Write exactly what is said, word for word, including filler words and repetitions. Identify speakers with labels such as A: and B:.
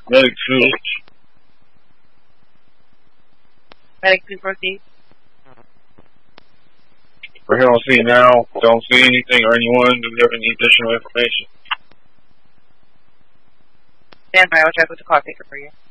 A: Medic two.
B: Medic two, proceed.
A: We're here on scene now. Don't see anything or anyone. Do we have any additional information?
B: Stand by. I'll check with the call taker for you.